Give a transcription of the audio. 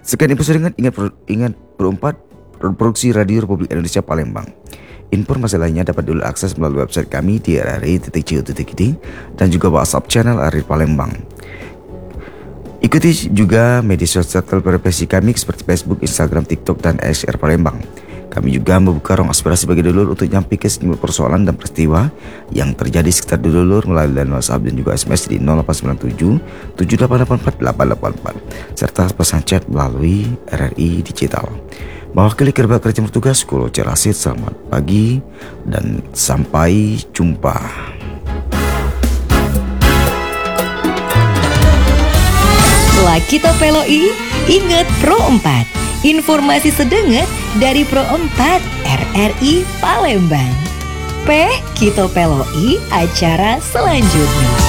Sekian info seringan, ingat Pro 4 produksi Radio Republik Indonesia Palembang. Informasi lainnya dapat diakses melalui website kami di rri.co.id dan juga WhatsApp channel RRI Palembang. Ikuti juga media sosial preferensi kami seperti Facebook, Instagram, TikTok, dan SR Palembang. Kami juga membuka ruang aspirasi bagi dulur untuk nyampaikan sejumlah persoalan dan peristiwa yang terjadi sekitar dulur melalui line WhatsApp dan juga SMS di 0897 7884 884 serta pesan chat melalui RRI Digital. Mewakili kerabat kerja bertugas, Kulo Cerasit, selamat pagi dan sampai jumpa. Lakito Peloi, ingat Pro 4. Informasi sedenget dari Pro 4 RRI Palembang. Kito Peloi acara selanjutnya.